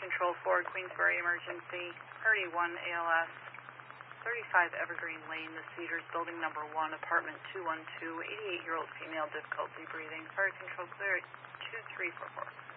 Control 4, Queensbury Emergency, Priority 1 ALS, 35 Evergreen Lane, The Cedars, Building Number 1, Apartment 212, 88-year-old female, difficulty breathing. Fire Control clear at 2344.